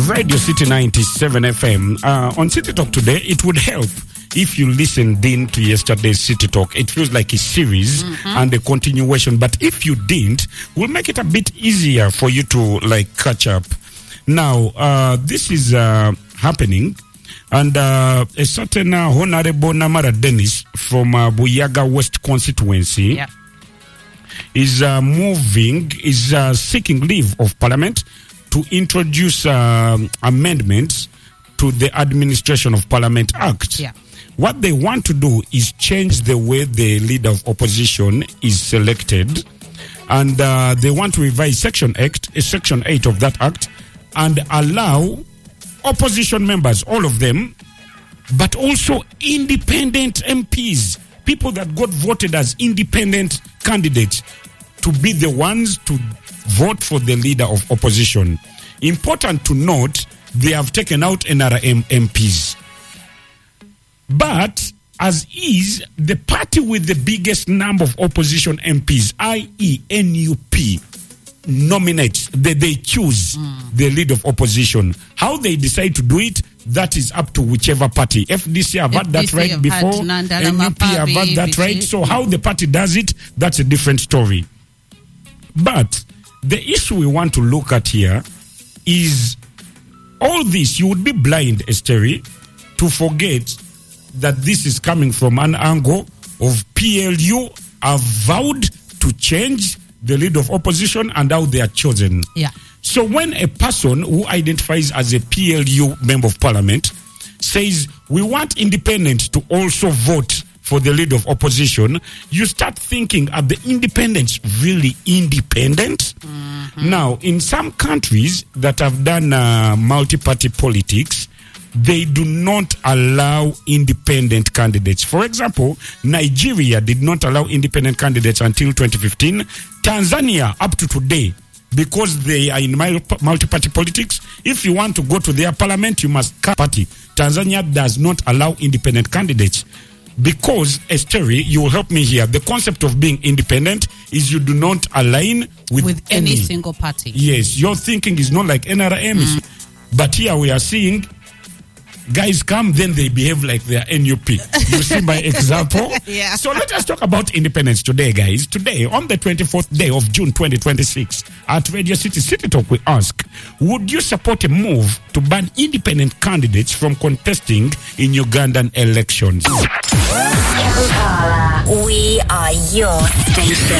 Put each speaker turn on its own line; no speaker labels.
Radio City 97 FM. On City Talk today, it would help if you listened in to yesterday's City Talk. It feels like a series and a continuation. But if you didn't, we'll make it a bit easier for you to catch up. Now, this is happening. And a certain Honorable Namara Dennis from Buyaga West constituency is seeking leave of Parliament to introduce amendments to the Administration of Parliament Act. What they want to do is change the way the leader of opposition is selected, and they want to revise Section 8 of that act and allow opposition members, all of them, but also independent MPs, people that got voted as independent candidates, to be the ones to vote for the leader of opposition. Important to note, they have taken out NRM MPs. But as is, the party with the biggest number of opposition MPs, i.e. NUP, nominates, they choose the leader of opposition. How they decide to do it, that is up to whichever party. FDC have had that right before, NUP have had that right. So how the party does it, that's a different story. But the issue we want to look at here is all this. You would be blind, Esteri, to forget that this is coming from an angle of PLU have vowed to change the leader of opposition and how they are chosen. So when a person who identifies as a PLU member of parliament says we want independents to also vote for the leader of opposition, you start thinking, are the independents really independent? Now, in some countries that have done multi-party politics, they do not allow independent candidates. For example, Nigeria did not allow independent candidates until 2015. Tanzania, up to today, because they are in multi-party politics, if you want to go to their parliament, you must cut party. Tanzania does not allow independent candidates. Because, Esteri, you will help me here. The concept of being independent is you do not align with
any single party.
Yes, your thinking is not like NRM. But here we are seeing guys come, then they behave like they are NUP. You see my example? So let us talk about independence today, guys. Today, on the 24th day of June 2026, at Radio City Talk, we ask, would you support a move to ban independent candidates from contesting in Ugandan elections?
We are your station.